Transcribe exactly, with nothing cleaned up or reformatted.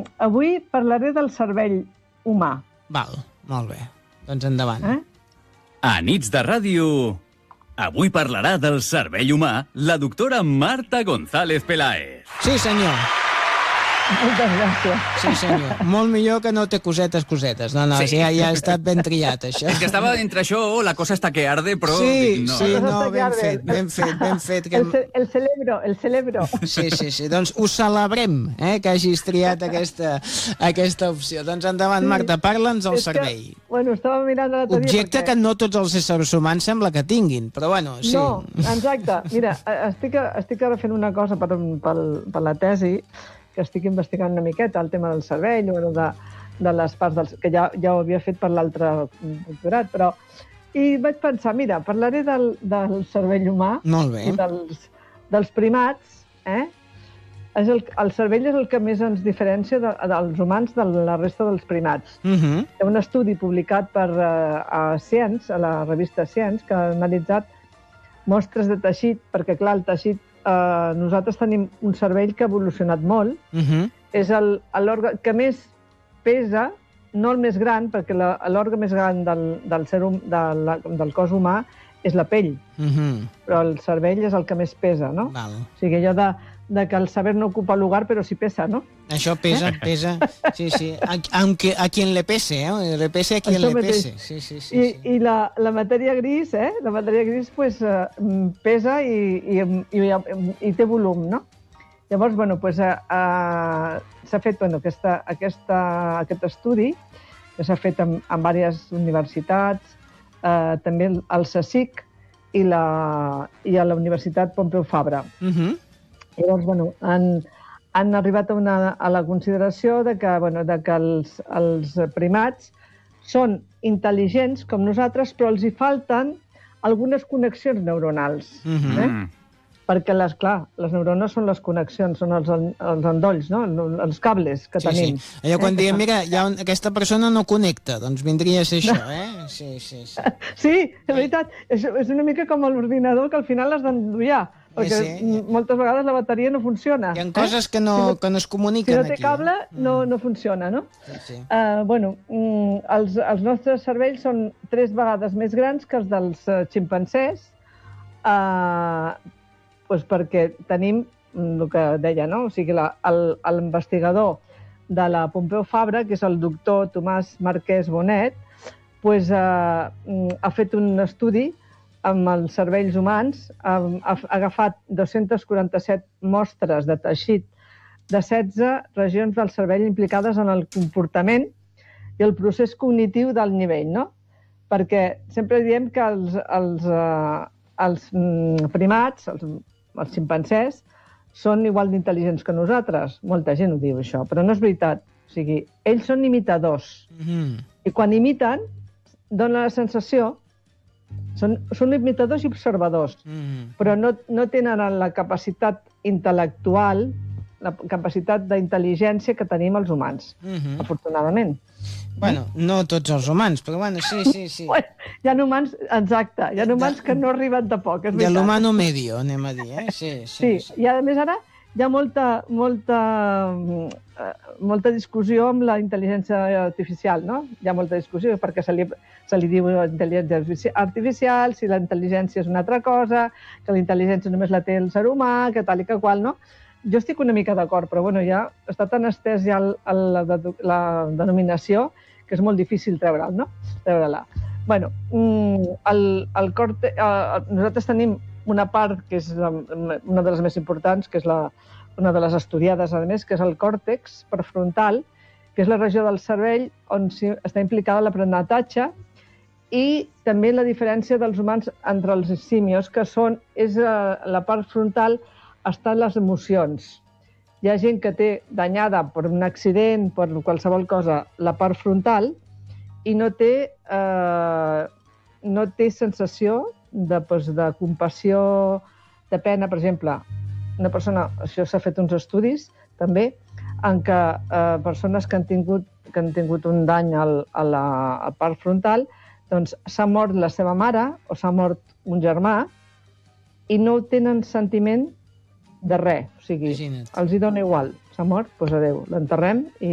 avui parlaré del cervell humà. Val, molt bé. Doncs endavant. Eh? A Nits de Ràdio, avui parlarà del cervell humà la doctora Marta González Peláez. Sí, senyor. Moltes gràcies. Sí, senyor. Molt millor que no té cosetes, cosetes. No, no, sí. ja, ja ha estat ben triat, això. És que estava entre això o la cosa està que arde, però... Sí, no. sí, no, ben fet, ben fet, ben fet. Que... El, ce el celebro, el celebro. Sí, sí, sí. Doncs ho celebrem, eh, que hagis triat aquesta, aquesta opció. Doncs endavant, Marta, parla'ns del cervell. Que, bueno, estava mirant a la teoria Objecte perquè... que no tots els éssers humans sembla que tinguin, però bueno, sí. No, exacte. Mira, estic, estic ara fent una cosa per, per, per la tesi, que estic investigant una miqueta el tema del cervell, bueno, de, de les parts del, que ja, ja ho havia fet per l'altre doctorat, però... I vaig pensar, mira, parlaré del, del cervell humà Molt bé. i dels, dels primats, eh? És el, el cervell és el que més ens diferencia de, dels humans de la resta dels primats. Uh -huh. Hi ha un estudi publicat per uh, a Science, a la revista Science, que ha analitzat mostres de teixit, perquè, clar, el teixit Uh, nosaltres tenim un cervell que ha evolucionat molt. Uh -huh. És l'òrgan que més pesa, no el més gran, perquè l'òrgan més gran del, del, ser hum, de la, del cos humà és la pell, uh -huh. però el cervell és el que més pesa, no? Val. O sigui, allò de, de que el saber no ocupa lugar, però sí pesa, no? Això pesa, eh? pesa. Sí, sí. A, aunque, a quien le pese, eh? Le pese a quien Això le mateix. pese. Sí, sí, sí. I, sí. i la, la matèria gris, eh? La matèria gris, pues, uh, pesa i, i, i, i té volum, no? Llavors, bueno, pues, uh, uh, s'ha fet, bueno, aquesta, aquesta, aquest estudi, que s'ha fet en, en diverses universitats, uh, també al CSIC i, la, i a la Universitat Pompeu Fabra. Uh -huh. Llavors, bueno, han, han arribat a, una, a la consideració de que, bueno, de que els, els primats són intel·ligents com nosaltres, però els hi falten algunes connexions neuronals. Uh -huh. eh? Perquè, les, clar, les neurones són les connexions, són els, els endolls, no? Els cables que sí, tenim. Sí. Allò quan eh? diem, mira, ja un, aquesta persona no connecta, doncs vindria a ser això, eh? Sí, sí, sí. Sí, és veritat. És, és una mica com l'ordinador, que al final l'has d'endollar, perquè sí. moltes vegades la bateria no funciona. Hi ha coses eh? que, no, si no, que no es comuniquen si no aquí. té cable, eh? no, no funciona, no? Sí, sí. Uh, bueno, mm, els, els nostres cervells són tres vegades més grans que els dels uh, ximpancers, uh, doncs perquè tenim el que deia, no? O sigui, l'investigador de la Pompeu Fabra, que és el doctor Tomàs Marquès Bonet, doncs, uh, ha fet un estudi amb els cervells humans, ha, ha agafat dos-centes quaranta-set mostres de teixit de setze regions del cervell implicades en el comportament i el procés cognitiu del nivell, no? Perquè sempre diem que els, els, uh, els primats, els, els ximpancers, són igual d'intel·ligents que nosaltres. Molta gent ho diu, això, però no és veritat. O sigui, ells són imitadors. Mm-hmm. I quan imiten, dona la sensació... Són, són imitadors i observadors, Mm-hmm. però no, no tenen la capacitat intel·lectual, la capacitat d'intel·ligència que tenim els humans, Mm-hmm. afortunadament. Bueno, no tots els humans, però bueno, sí, sí, sí. Bueno, hi ha humans, exacte, hi ha humans que no arriben tampoc, és De veritat. l'humano medio, anem a dir, eh? Sí, sí, Sí, sí. i a més ara hi ha molta, molta, eh, molta discussió amb la intel·ligència artificial, no? Hi ha molta discussió perquè se li, se li diu intel·ligència artificial, si la intel·ligència és una altra cosa, que la intel·ligència només la té el ser humà, que tal i que qual, no? Jo estic una mica d'acord, però bueno, ja està tan estès ja el, el, la, la denominació que és molt difícil treure'l, no? Treure-la. Bueno, el, el corte, eh, nosaltres tenim una part que és la, una de les més importants, que és la, una de les estudiades, a més, que és el còrtex prefrontal, que és la regió del cervell on està implicada l'aprenentatge i també la diferència dels humans entre els símios, que són, és la part frontal estan les emocions. Hi ha gent que té danyada per un accident, per qualsevol cosa, la part frontal i no té, eh, no té sensació de, doncs, de compassió, de pena. Per exemple, una persona, això s'ha fet uns estudis també, en què eh, persones que han tingut, que han tingut un dany al, a la a part frontal, doncs s'ha mort la seva mare o s'ha mort un germà i no tenen sentiment de res. O sigui, Imagina't. els hi dona igual. S'ha mort, doncs adéu, l'enterrem i